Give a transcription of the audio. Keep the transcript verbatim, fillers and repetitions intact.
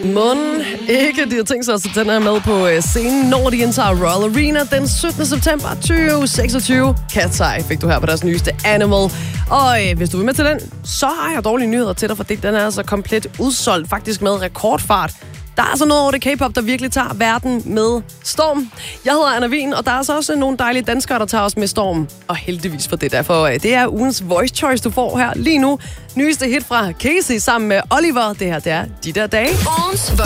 Mon ikke, de har tænkt sig at sætte den her med på scenen, når de indtager Royal Arena den syttende september tyve seksogtyve. Cat's Eye fik du her på deres nyeste Animal. Og øh, hvis du vil med til den, så har jeg dårlige nyheder til dig, fordi den er altså komplet udsolgt, faktisk med rekordfart. Der er altså noget over det K-pop, der virkelig tager verden med storm. Jeg hedder Anna Wien, og der er altså også nogle dejlige danskere, der tager os med storm. Og heldigvis for det, derfor det er ugens Voice Choice, du får her lige nu. Nyeste hit fra Casey sammen med Oliver. Det her, det er De Der Dage.